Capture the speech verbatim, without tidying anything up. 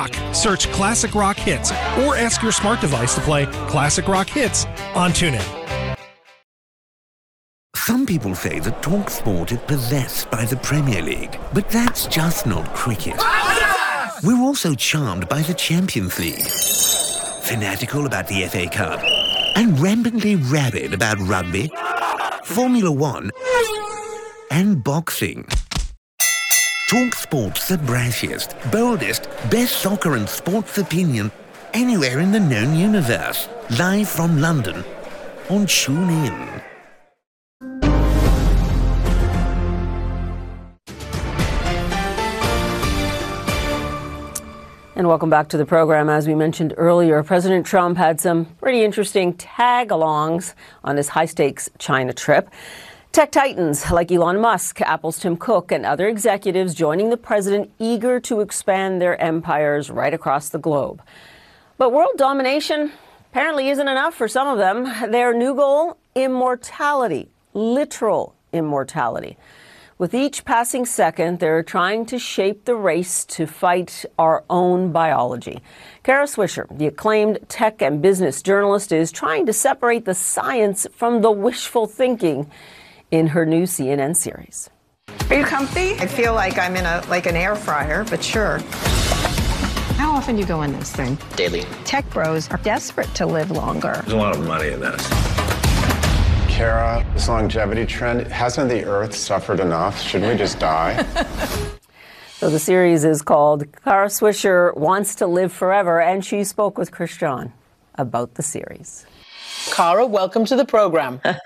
rock. Search Classic Rock Hits or ask your smart device to play Classic Rock Hits on TuneIn. Some people say that TalkSport is possessed by the Premier League, but that's just not cricket. We're also charmed by the Champions League, fanatical about the F A Cup, and rampantly rabid about rugby, Formula One, and boxing. TalkSport's the brashiest, boldest, best soccer and sports opinion anywhere in the known universe. Live from London on TuneIn. And welcome back to the program. As we mentioned earlier, President Trump had some pretty interesting tag-alongs on his high-stakes China trip. Tech titans like Elon Musk, Apple's Tim Cook, and other executives joining the president, eager to expand their empires right across the globe. But world domination apparently isn't enough for some of them. Their new goal, immortality, literal immortality. With each passing second, they're trying to shape the race to fight our own biology. Kara Swisher, the acclaimed tech and business journalist, is trying to separate the science from the wishful thinking in her new C N N series. Are you comfy? I feel like I'm in a like an air fryer, but sure. How often do you go in this thing? Daily. Tech bros are desperate to live longer. There's a lot of money in this. Kara, this longevity trend, hasn't the Earth suffered enough? Shouldn't we just die? So the series is called Kara Swisher Wants to Live Forever, and she spoke with Chris John about the series. Kara, welcome to the program.